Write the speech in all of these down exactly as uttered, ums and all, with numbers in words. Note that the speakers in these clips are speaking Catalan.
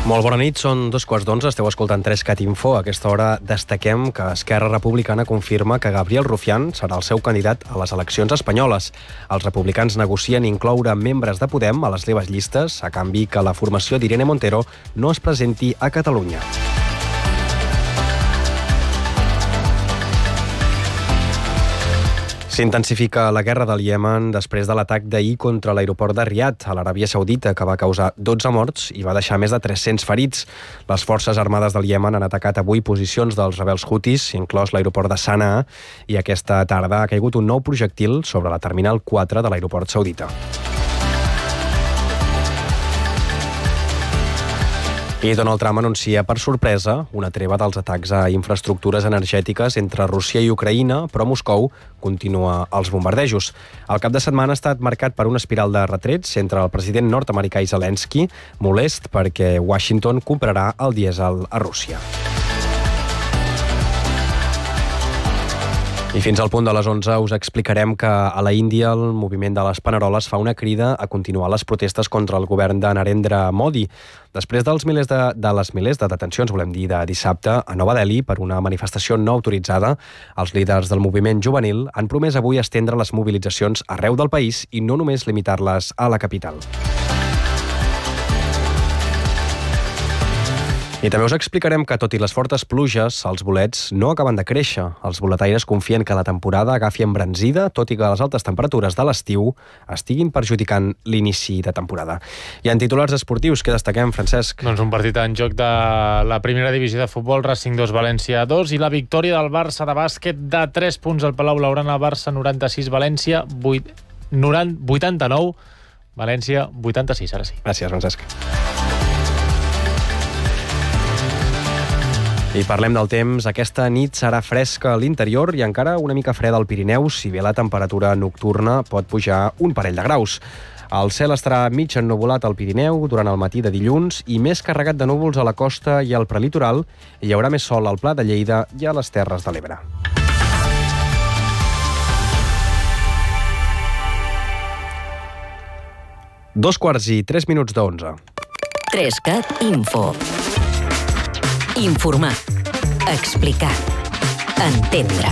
Molt bona nit, són dos quarts d'onze, esteu escoltant Trescat Info. A aquesta hora destaquem que Esquerra Republicana confirma que Gabriel Rufián serà el seu candidat a les eleccions espanyoles. Els republicans negocien incloure membres de Podem a les seves llistes, a canvi que la formació d'Irene Montero no es presenti a Catalunya. S'intensifica la guerra del Iemen després de l'atac d'ahir contra l'aeroport de Riad, a l'Aràbia Saudita, que va causar dotze morts i va deixar més de tres-cents ferits. Les forces armades del Iemen han atacat avui posicions dels rebels hutis, inclòs l'aeroport de Sanaa, i aquesta tarda ha caigut un nou projectil sobre la terminal quatre de l'aeroport saudita. I Donald Trump anuncia per sorpresa una treva dels atacs a infraestructures energètiques entre Rússia i Ucraïna, però Moscou continua els bombardejos. El cap de setmana ha estat marcat per una espiral de retrets entre el president nord-americà i Zelensky, molest perquè Washington comprarà el dièsel a Rússia. I fins al punt de les onze us explicarem que a la Índia el moviment de les Paneroles fa una crida a continuar les protestes contra el govern de Narendra Modi. Després dels milers de, de les milers de detencions, volem dir, de dissabte a Nova Delhi per una manifestació no autoritzada, els líders del moviment juvenil han promès avui estendre les mobilitzacions arreu del país i no només limitar-les a la capital. I també us explicarem que, tot i les fortes pluges, els bolets no acaben de créixer. Els boletaires confien que la temporada agafi embranzida, tot i que les altes temperatures de l'estiu estiguin perjudicant l'inici de temporada. I en titulars esportius, què destaquem, Francesc? Doncs un partit en joc de la primera divisió de futbol, Racing dos, València dos, i la victòria del Barça de bàsquet de tres punts al Palau Blaugrana, Barça noranta-sis, València vuitanta-nou, València vuitanta-sis, ara sí. Gràcies, Francesc. I parlem del temps. Aquesta nit serà fresca a l'interior i encara una mica freda al Pirineu, si bé la temperatura nocturna pot pujar un parell de graus. El cel estarà mig ennuvolat al Pirineu durant el matí de dilluns i més carregat de núvols a la costa i al prelitoral. Hi haurà més sol al Pla de Lleida i a les Terres de l'Ebre. Dos quarts i tres minuts d'onze. Trescat Info. Informar, explicar, entendre.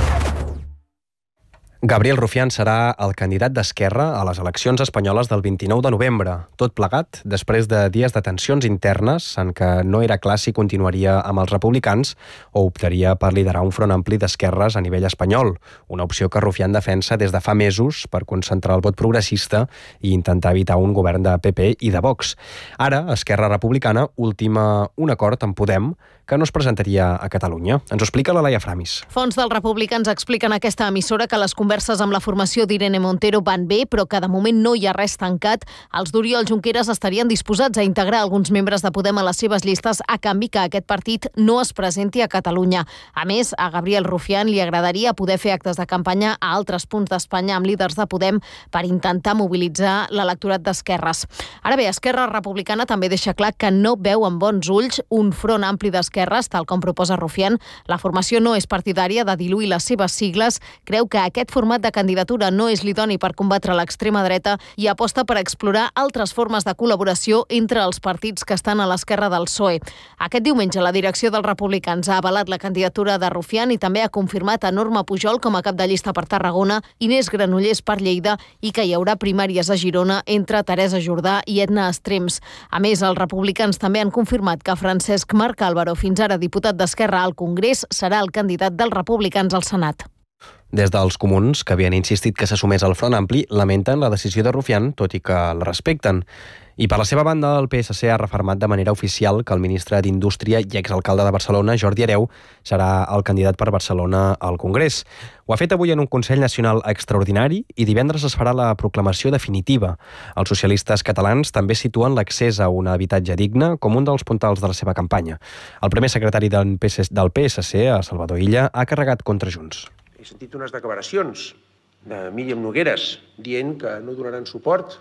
Gabriel Rufián serà el candidat d'Esquerra a les eleccions espanyoles del vint-i-nou de novembre. Tot plegat després de dies de tensions internes en què no era clar si continuaria amb els republicans o optaria per liderar un front ampli d'esquerres a nivell espanyol, una opció que Rufián defensa des de fa mesos per concentrar el vot progressista i intentar evitar un govern de P P i de Vox. Ara, Esquerra Republicana ultima un acord amb Podem que no es presentaria a Catalunya. Ens ho explica la Laia Framis. Fons dels republicans expliquen a aquesta emissora que les converses amb la formació d'Irene Montero van bé, però que de moment no hi ha res tancat. Els d'Oriol Junqueras estarien disposats a integrar alguns membres de Podem a les seves llistes a canvi que aquest partit no es presenti a Catalunya. A més, a Gabriel Rufián li agradaria poder fer actes de campanya a altres punts d'Espanya amb líders de Podem per intentar mobilitzar l'electorat d'esquerres. Ara bé, Esquerra Republicana també deixa clar que no veu amb bons ulls un front ampli d'esquerres, tal com proposa Rufián. La formació no és partidària de diluir les seves sigles, creu que aquest format de candidatura no és l'idoni per combatre l'extrema dreta i aposta per explorar altres formes de col·laboració entre els partits que estan a l'esquerra del P S O E. Aquest diumenge la direcció dels republicans ha avalat la candidatura de Rufián i també ha confirmat a Norma Pujol com a cap de llista per Tarragona, Inés Granollers per Lleida i que hi haurà primàries a Girona entre Teresa Jordà i Edna Estrems. A més, els republicans també han confirmat que Francesc Marc Álvaro, fins ara diputat d'Esquerra al Congrés, serà el candidat dels republicans al Senat. Des dels comuns, que havien insistit que s'assumés al Front Ampli, lamenten la decisió de Rufián, tot i que la respecten. I per la seva banda, el P S C ha refermat de manera oficial que el ministre d'Indústria i exalcalde de Barcelona, Jordi Hereu, serà el candidat per Barcelona al Congrés. Ho ha fet avui en un Consell Nacional extraordinari i divendres es farà la proclamació definitiva. Els socialistes catalans també situen l'accés a un habitatge digne com un dels puntals de la seva campanya. El primer secretari del P S C, a Salvador Illa, ha carregat contra Junts. He sentit unes declaracions de Míriam Nogueras dient que no donaran suport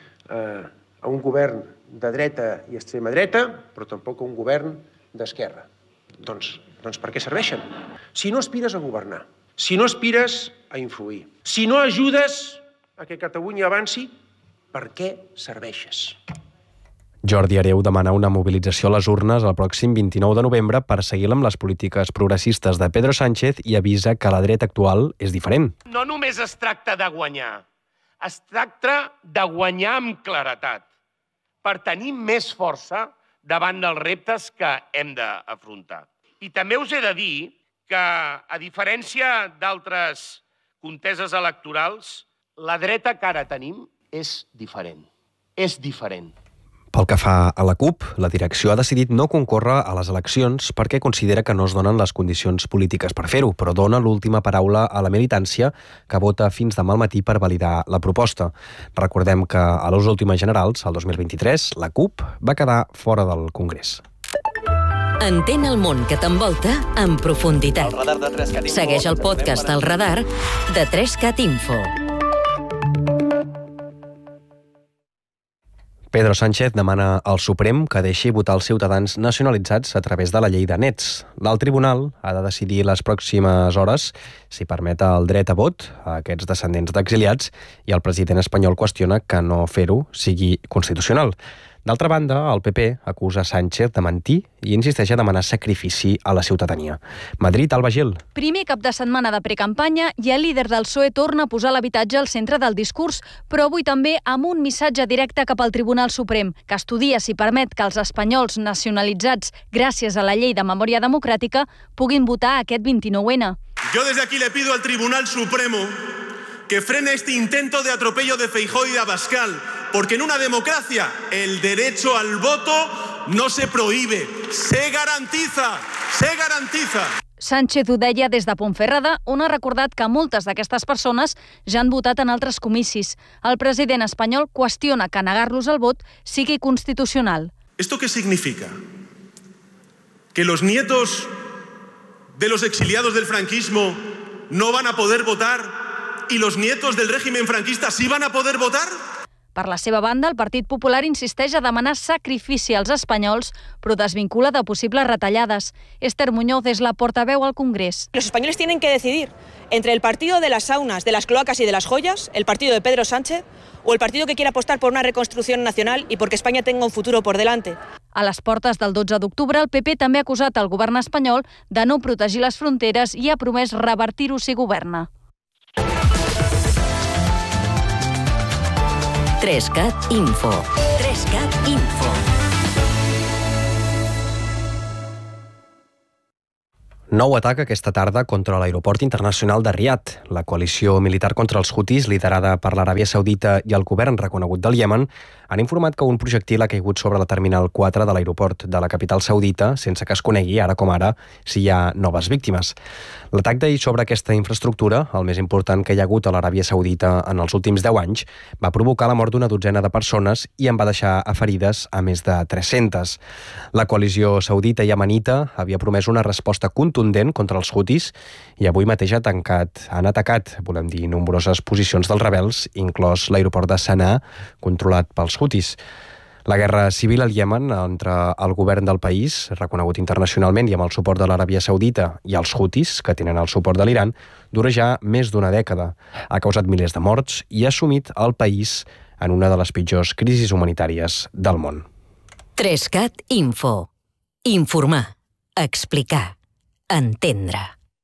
eh, a un govern de dreta i extrema dreta, però tampoc a un govern d'esquerra. Doncs, doncs per què serveixen? Si no aspires a governar, si no aspires a influir, si no ajudes a que Catalunya avanci, per què serveixes? Jordi Hereu demana una mobilització a les urnes el pròxim vint-i-nou de novembre per seguir amb les polítiques progressistes de Pedro Sánchez i avisa que la dreta actual és diferent. No només es tracta de guanyar, es tracta de guanyar amb claretat per tenir més força davant dels reptes que hem d'afrontar. I també us he de dir que, a diferència d'altres conteses electorals, la dreta que ara tenim és diferent. És diferent. Pel que fa a la CUP, la direcció ha decidit no concórrer a les eleccions perquè considera que no es donen les condicions polítiques per fer-ho, però dona l'última paraula a la militància que vota fins demà al matí per validar la proposta. Recordem que a les últimes generals, el dos mil vint-i-tres, la CUP va quedar fora del Congrés. Entén el món que t'envolta en profunditat. Segueix el podcast del Radar de tres cat Info. Pedro Sánchez demana al Suprem que deixi votar els ciutadans nacionalitzats a través de la llei de nets. L'alt tribunal ha de decidir les pròximes hores si permet el dret a vot a aquests descendents d'exiliats i el president espanyol qüestiona que no fer-ho sigui constitucional. D'altra banda, el P P acusa Sánchez de mentir i insisteix a demanar sacrifici a la ciutadania. Madrid, Alba Gil. Primer cap de setmana de precampanya i el líder del P S O E torna a posar l'habitatge al centre del discurs, però avui també amb un missatge directe cap al Tribunal Suprem, que estudia si permet que els espanyols nacionalitzats gràcies a la llei de memòria democràtica puguin votar aquest vint-i-nou ene. Yo desde aquí le pido al Tribunal Supremo que frene este intento de atropello de Feijóo y de Abascal, porque en una democracia el derecho al voto no se prohíbe, se garantiza, se garantiza. Sánchez ho deia des de Ponferrada, on ha recordat que moltes d'aquestes persones ja han votat en altres comicis. El president espanyol qüestiona que negar-los el vot sigui constitucional. ¿Esto qué significa? ¿Que los nietos de los exiliados del franquismo no van a poder votar y los nietos del régimen franquista sí van a poder votar? Per la seva banda, el Partit Popular insisteix a demanar sacrifici als espanyols, però desvincula de possibles retallades. Esther Muñoz és la portaveu al Congrés. Los españoles tienen que decidir entre el partido de las saunas, de las cloacas y de las joyas, el partido de Pedro Sánchez, o el partido que quiere apostar por una reconstrucción nacional y porque España tenga un futuro por delante. A les portes del dotze d'octubre, el P P també ha acusat el govern espanyol de no protegir les fronteres i ha promès revertir-ho si governa. tres cat Info. tres cat Info. Nou atac aquesta tarda contra l'aeroport internacional de Riad. La coalició militar contra els Houthis, liderada per l'Aràbia Saudita i el govern reconegut del Iemen, han informat que un projectil ha caigut sobre la terminal quatre de l'aeroport de la capital saudita, sense que es conegui, ara com ara, si hi ha noves víctimes. L'atac d'ahir sobre aquesta infraestructura, el més important que hi ha hagut a l'Aràbia Saudita en els últims deu anys, va provocar la mort d'una dotzena de persones i en va deixar ferides a més de tres-centes. La coalició saudita i iemenita havia promès una resposta contundent contra els Houthis i avui mateix ha tancat, han atacat, volem dir, nombroses posicions dels rebels, inclòs l'aeroport de Sanà, controlat pels Houthis. La guerra civil al Iemen entre el govern del país, reconegut internacionalment i amb el suport de l'Aràbia Saudita, i els Houthis, que tenen el suport de l'Iran, dura ja més d'una dècada. Ha causat milers de morts i ha sumit el país en una de les pitjors crisis humanitàries del món. tres cat Info. Informar. Explicar. Entendre.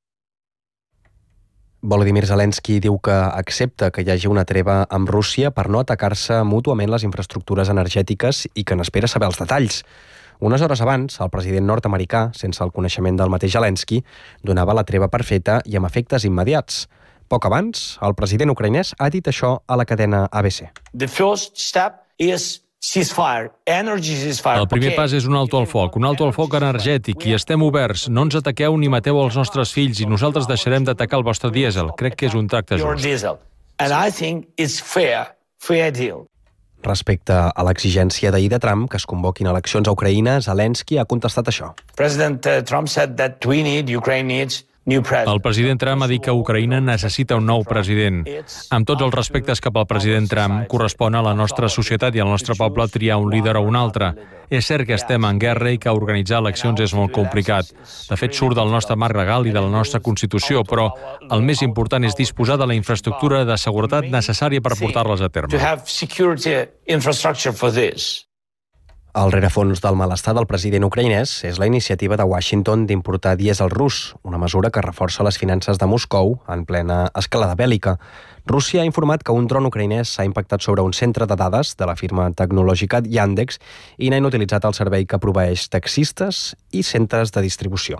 Volodymyr Zelensky diu que accepta que hi hagi una treva amb Rússia per no atacar-se mútuament les infraestructures energètiques i que n'espera saber els detalls. Unes hores abans, el president nord-americà, sense el coneixement del mateix Zelensky, donava la treva per feta i amb efectes immediats. Poc abans, el president ucraïnès ha dit això a la cadena A B C. The first step is ceasefire, energy ceasefire. El primer pas és un alto al foc, un alto al foc energètic, i estem oberts. No ens ataqueu ni mateu els nostres fills i nosaltres deixarem d'atacar el vostre dièsel. Crec que és un tracte just. And I think it's fair, fair deal. Respecte a l'exigència d'ahir de Trump que es convoquin eleccions a Ucraïna, Zelensky ha contestat això. President Trump said that we need, Ukraine needs, el president Trump ha dit que Ucraïna necessita un nou president. Amb tots els respectes cap al president Trump, correspon a la nostra societat i al nostre poble triar un líder o un altre. És cert que estem en guerra i que organitzar eleccions és molt complicat. De fet, surt del nostre marc legal i de la nostra Constitució, però el més important és disposar de la infraestructura de seguretat necessària per portar-les a terme. El rerefons del malestar del president ucraïnès és la iniciativa de Washington d'importar dièsel rus, una mesura que reforça les finances de Moscou en plena escalada bèl·lica. Rússia ha informat que un dron ucraïnès s'ha impactat sobre un centre de dades de la firma tecnològica Yandex i n'ha inutilitzat el servei que proveeix taxistes i centres de distribució.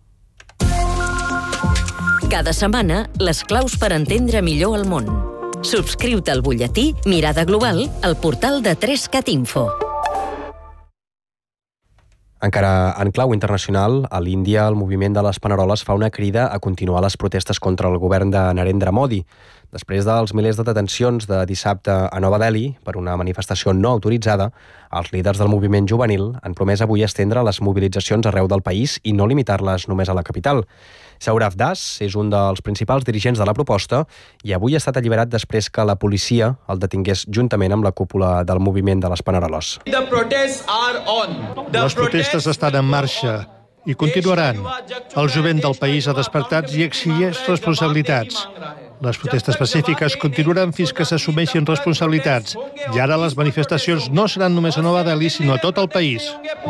Cada setmana, les claus per entendre millor el món. Subscriu-te al butlletí Mirada Global al portal de tres cat info. Encara en clau internacional, a l'Índia el moviment de les Paneroles fa una crida a continuar les protestes contra el govern de Narendra Modi. Després dels milers de detencions de dissabte a Nova Delhi per una manifestació no autoritzada, els líders del moviment juvenil han promès avui estendre les mobilitzacions arreu del país i no limitar-les només a la capital. Saurav Das és un dels principals dirigents de la proposta i avui ha estat alliberat després que la policia el detingués juntament amb la cúpula del moviment de les Paneroles. Les protestes estan en marxa i continuaran. El jovent del país ha despertat i exigeix responsabilitats. Les protestes pacífiques continuaran fins que s'assumeixin responsabilitats. I ara les manifestacions no seran només a Nova Delhi, sinó a tot el país.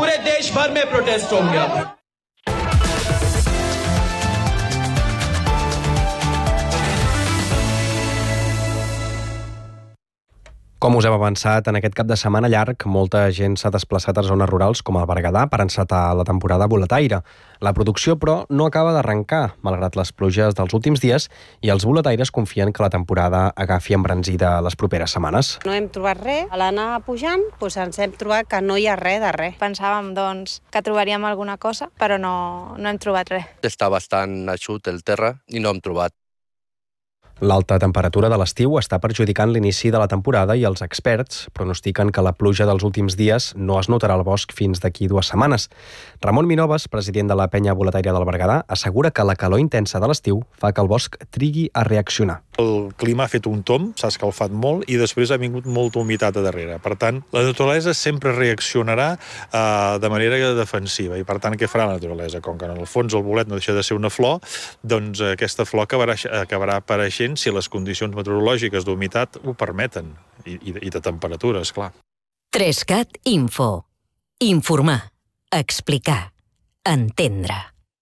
Com us hem avançat, en aquest cap de setmana llarg, molta gent s'ha desplaçat a zones rurals com el Berguedà per encetar la temporada boletaire. La producció, però, no acaba d'arrencar, malgrat les pluges dels últims dies, i els boletaires confien que la temporada agafi embranzida les properes setmanes. No hem trobat res. A l'anar pujant, doncs ens hem trobat que no hi ha res de res. Pensàvem, doncs, que trobaríem alguna cosa, però no, no hem trobat res. Està bastant eixut el terra i no hem trobat. L'alta temperatura de l'estiu està perjudicant l'inici de la temporada i els experts pronostiquen que la pluja dels últims dies no es notarà al bosc fins d'aquí dues setmanes. Ramon Minoves, president de la penya boletaire del Berguedà, assegura que la calor intensa de l'estiu fa que el bosc trigui a reaccionar. El clima ha fet un tomb, s'ha escalfat molt i després ha vingut molta humitat a darrere. Per tant, la naturalesa sempre reaccionarà eh, de manera defensiva i per tant, què farà la naturalesa? Com que en el fons el bolet no deixa de ser una flor, doncs aquesta flor acabarà, acabarà apareixent si les condicions meteorològiques d'humitat ho permeten i, i, i de temperatura, esclar. tres cat info. Informar, explicar, entendre.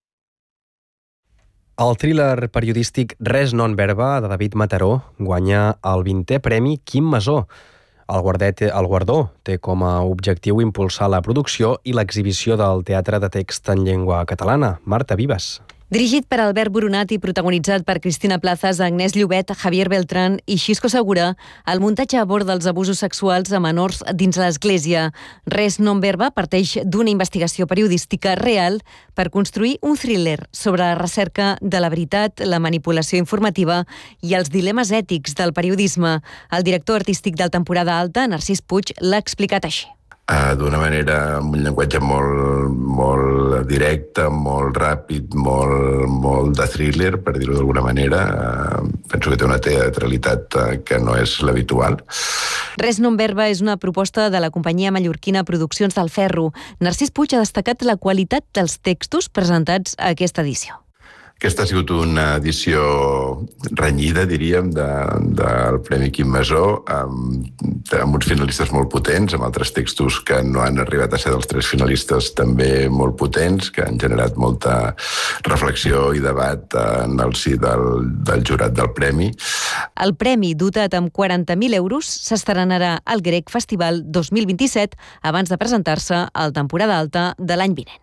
El thriller periodístic Res non verba de David Mataró guanya el vintè Premi Quim Masó. El, guardet, el guardó té com a objectiu impulsar la producció i l'exhibició del teatre de text en llengua catalana. Marta Vives. Dirigit per Albert Boronat i protagonitzat per Cristina Plazas, Agnès Llobet, Javier Beltrán i Xisco Segura, el muntatge aborda els abusos sexuals a menors dins l'Església. Res non verba parteix d'una investigació periodística real per construir un thriller sobre la recerca de la veritat, la manipulació informativa i els dilemes ètics del periodisme. El director artístic del Temporada Alta, Narcís Puig, l'ha explicat així. Uh, d'una manera, amb un llenguatge molt, molt directe, molt ràpid, molt, molt de thriller, per dir-ho d'alguna manera. Uh, penso que té una teatralitat uh, que no és l'habitual. Res non verba és una proposta de la companyia mallorquina Produccions del Ferro. Narcís Puig ha destacat la qualitat dels textos presentats a aquesta edició. Aquesta ha sigut una edició renyida, diríem, de, del Premi Quim Masó, amb, amb uns finalistes molt potents, amb altres textos que no han arribat a ser dels tres finalistes també molt potents, que han generat molta reflexió i debat en el si del, del jurat del Premi. El premi, dotat amb quaranta mil euros, s'estrenarà al Grec Festival dos mil vint-i-set abans de presentar-se al Temporada Alta de l'any vinent.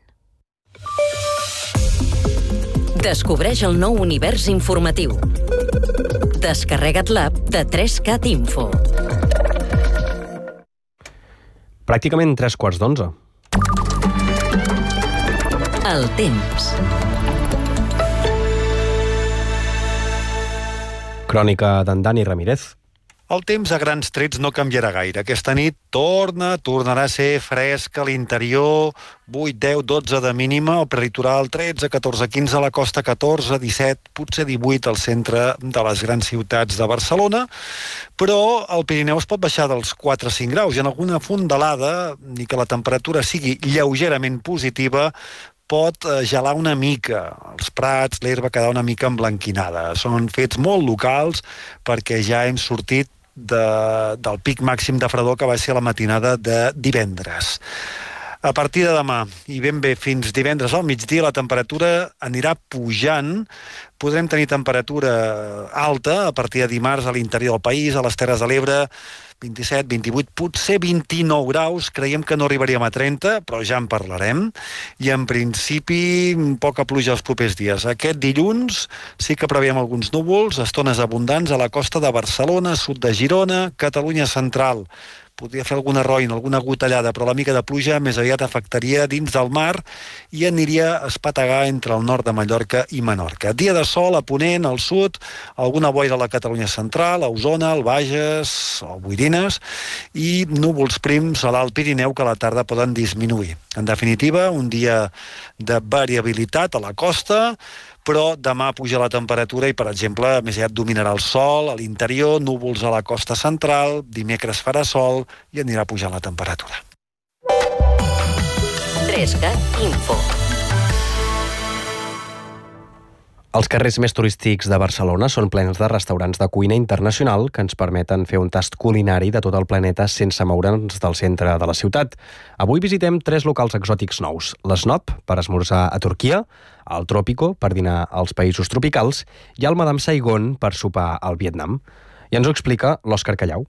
Descobreix el nou univers informatiu. Descarrega't l'app de tres cat info. Pràcticament tres quarts d'onze. El temps. Crònica d'en Dani Ramírez. El temps a grans trets no canviarà gaire. Aquesta nit torna, tornarà a ser fresc a l'interior, vuit, deu, dotze de mínima, al prelitoral tretze, catorze, quinze, a la costa catorze, disset, potser divuit al centre de les grans ciutats de Barcelona, però el Pirineu es pot baixar dels quatre a cinc graus i en alguna fondalada, ni que la temperatura sigui lleugerament positiva, pot gelar una mica. Els prats, l'herba quedar una mica emblanquinada. Són fets molt locals perquè ja hem sortit de, del pic màxim de fredor que va ser la matinada de divendres. A partir de demà i ben bé fins divendres al migdia la temperatura anirà pujant. Podrem tenir temperatura alta a partir de dimarts a l'interior del país, a les Terres de l'Ebre, vint-i-set, vint-i-vuit, potser vint-i-nou graus. Creiem que no arribaríem a trenta, però ja en parlarem. I en principi poca pluja els propers dies. Aquest dilluns sí que preveiem alguns núvols, estones abundants a la costa de Barcelona, sud de Girona, Catalunya central. Podria fer alguna roina, alguna gotellada, però la mica de pluja més aviat afectaria dins del mar i aniria a espategar entre el nord de Mallorca i Menorca. Dia de sol a Ponent, al sud, alguna boira a la Catalunya central, a Osona, al Bages, o Boirines, i núvols prims a l'Alt Pirineu que a la tarda poden disminuir. En definitiva, un dia de variabilitat a la costa, però demà puja la temperatura i, per exemple, més aviat dominarà el sol, a l'interior, núvols a la costa central, dimecres farà sol i anirà pujant la temperatura. trescat Info. Els carrers més turístics de Barcelona són plens de restaurants de cuina internacional que ens permeten fer un tast culinari de tot el planeta sense moure'ns del centre de la ciutat. Avui visitem tres locals exòtics nous. L'Snob, per esmorzar a Turquia, el Trópico, per dinar als països tropicals, i el Madame Saigon, per sopar al Vietnam. I ens ho explica l'Òscar Callau.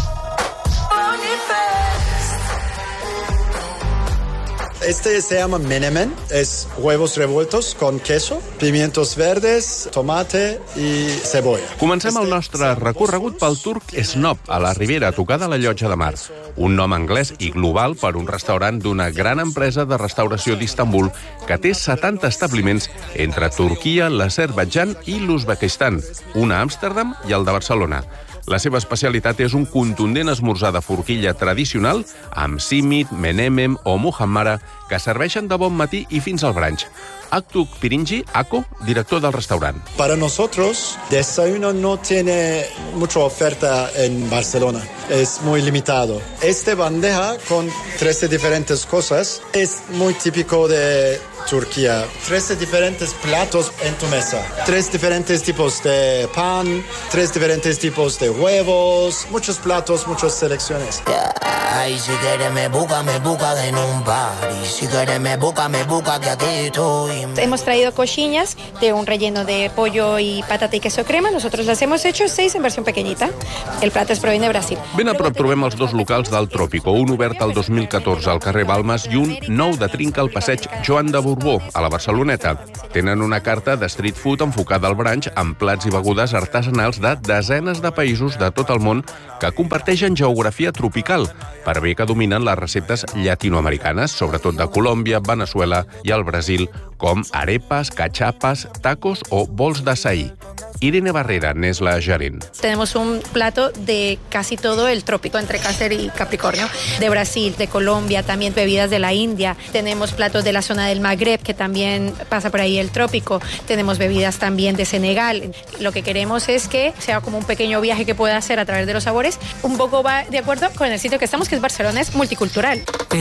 Este se llama menemen, es huevos revueltos con queso, pimientos verdes, tomate i cebolla. Comencem el nostre recorregut pel turc Snob, a la Ribera, tocada a la Llotja de Mar. Un nom anglès i global per un restaurant d'una gran empresa de restauració d'Istanbul que té setanta establiments entre Turquia, l'Azerbaidjan i l'Uzbekistan, un a Amsterdam i el de Barcelona. La seva especialitat és un contundent esmorzar de forquilla tradicional amb simit, menemen o muhammara que serveixen de bon matí i fins al brunch. Aktuk Pirinci, Ako, director del restaurant. Para nosotros, desayuno no tiene mucha oferta en Barcelona. Es muy limitado. Este bandeja con trece diferentes cosas es muy típico de Turquía. trece diferentes platos en tu mesa. Tres diferentes tipos de pan, tres diferentes tipos de huevos, muchos platos, muchas selecciones. Ay, si quieres me busca, me busca en un party. Si quieres me busca, me busca que aquí estoy. Hemos traído coxinhas de un relleno de pollo y patata y queso crema. Nosotros las hemos hecho seis en versión pequeñita. El plato es proviene de Brasil. Ben a prop trobem els dos locals del Trópico, un obert el dos mil catorze al carrer Balmes i un nou de trinca al passeig Joan de Borbó, a la Barceloneta. Tenen una carta de street food enfocada al brunch amb plats i begudes artesanals de desenes de països de tot el món que comparteixen geografia tropical, per bé que dominen les receptes llatinoamericanes, sobretot de Colòmbia, Venezuela i el Brasil, com arepas, cachapes, tacos o bols d'açaí. Irene Barrera n'és la gerent. Tenemos un plato de casi todo el trópico, entre Cáncer y Capricornio, de Brasil, de Colombia, también bebidas de la India. Tenemos platos de la zona del Magreb, que también pasa por ahí el trópico. Tenemos bebidas también de Senegal. Lo que queremos es que sea como un pequeño viaje que pueda hacer a través de los sabores. Un poco va de acuerdo con el sitio que estamos, que es Barcelona, es multicultural.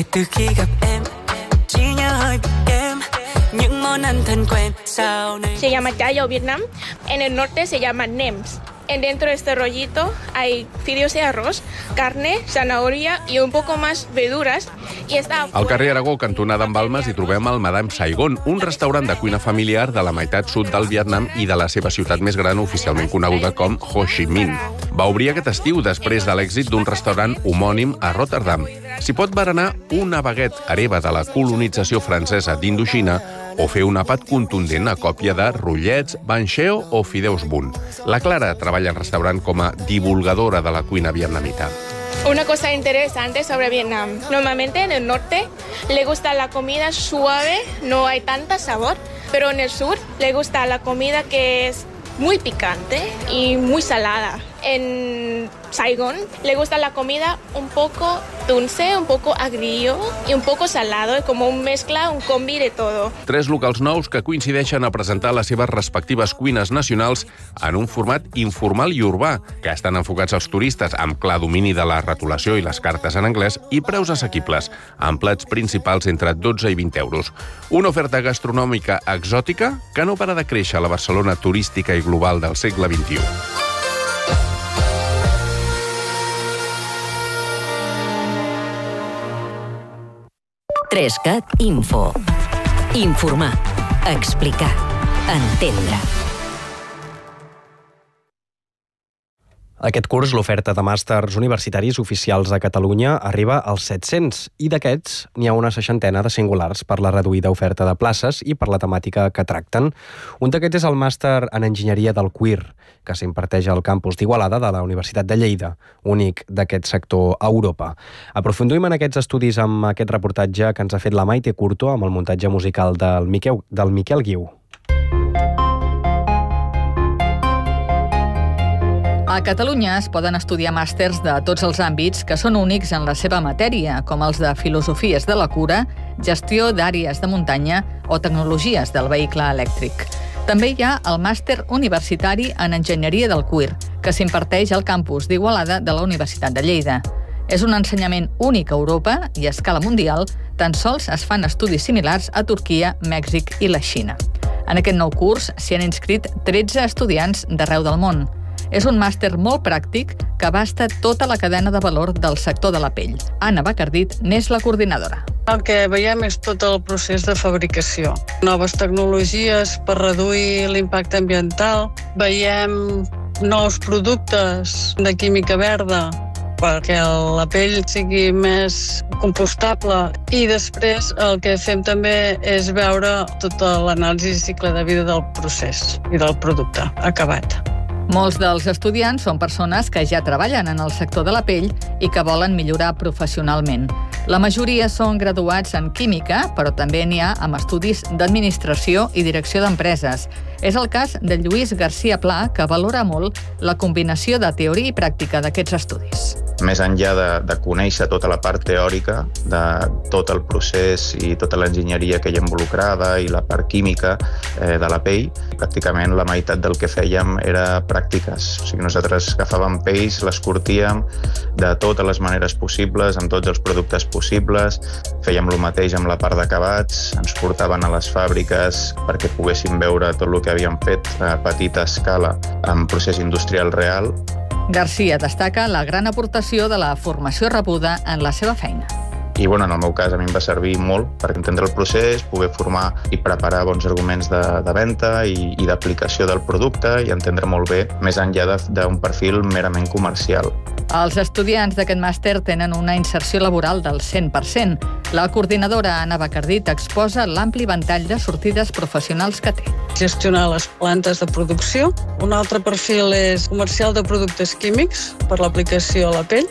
Se llama Chaya o Vietnam. En el norte se llama Nems. Dentro de este rollito hay fideos de arroz, carne, zanahoria i un poco más verduras. I està al carrer Aragó, cantonada amb Balmes, hi trobem el Madame Saigon, un restaurant de cuina familiar de la meitat sud del Vietnam i de la seva ciutat més gran, oficialment coneguda com Ho Chi Minh. Va obrir aquest estiu després de l'èxit d'un restaurant homònim a Rotterdam. S'hi pot berenar una baguette hereva de la colonització francesa d'Indoxina o fer un àpat contundent a còpia de rotllets, banxeo o fideus bun. La Clara treballa al restaurant com a divulgadora de la cuina vietnamita. Una cosa interesante sobre Vietnam. Normalmente en el norte le gusta la comida suave, no hay tanta sabor, pero en el sur le gusta la comida que es muy picante y muy salada. En Saigon le gusta la comida un poco dulce, un poco agrio y un poco salado, como un mezcla, un combi de todo. Tres locals nous que coincideixen a presentar les seves respectives cuines nacionals en un format informal i urbà, que estan enfocats als turistes amb clar domini de la retolació i les cartes en anglès i preus assequibles, amb plats principals entre dotze i vint euros. Una oferta gastronòmica exòtica que no para de créixer a la Barcelona turística i global del segle vint-i-u. Trescat Info. Informar, explicar, entendre. Aquest curs, l'oferta de màsters universitaris oficials a Catalunya arriba als set-cents i d'aquests n'hi ha una seixantena de singulars per la reduïda oferta de places i per la temàtica que tracten. Un d'aquests és el màster en enginyeria del cuir, que s'imparteix al campus d'Igualada de la Universitat de Lleida, únic d'aquest sector a Europa. Aprofundim en aquests estudis amb aquest reportatge que ens ha fet la Maite Curto amb el muntatge musical del Miquel, del Miquel Guiu. A Catalunya es poden estudiar màsters de tots els àmbits que són únics en la seva matèria, com els de filosofies de la cura, gestió d'àrees de muntanya o tecnologies del vehicle elèctric. També hi ha el màster universitari en enginyeria del cuir, que s'imparteix al campus d'Igualada de la Universitat de Lleida. És un ensenyament únic a Europa i a escala mundial, tan sols es fan estudis similars a Turquia, Mèxic i la Xina. En aquest nou curs s'hi han inscrit tretze estudiants d'arreu del món. És un màster molt pràctic que abasta tota la cadena de valor del sector de la pell. Anna Bacardit n'és la coordinadora. El que veiem és tot el procés de fabricació. Noves tecnologies per reduir l'impacte ambiental. Veiem nous productes de química verda perquè la pell sigui més compostable. I després el que fem també és veure tota l'anàlisi cicle de vida del procés i del producte acabat. Molts dels estudiants són persones que ja treballen en el sector de la pell i que volen millorar professionalment. La majoria són graduats en química, però també n'hi ha amb estudis d'administració i direcció d'empreses. És el cas de Lluís García Pla, que valora molt la combinació de teoria i pràctica d'aquests estudis. Més enllà de, de conèixer tota la part teòrica de tot el procés i tota l'enginyeria que hi ha involucrada i la part química eh, de la pell, pràcticament la meitat del que fèiem era pràctiques. O sigui, nosaltres agafàvem pells, les curtíem de totes les maneres possibles, amb tots els productes possibles, fèiem el mateix amb la part d'acabats, ens portaven a les fàbriques perquè poguéssim veure tot el que havíem fet a petita escala en procés industrial real. García destaca la gran aportació de la formació rebuda en la seva feina. I bueno, en el meu cas a mi em va servir molt per entendre el procés, poder formar i preparar bons arguments de, de venda i, i d'aplicació del producte i entendre molt bé, més enllà d'un perfil merament comercial. Els estudiants d'aquest màster tenen una inserció laboral del cent per cent. La coordinadora Anna Bacardit exposa l'ampli ventall de sortides professionals que té. Gestionar les plantes de producció. Un altre perfil és comercial de productes químics per l'aplicació a la pell.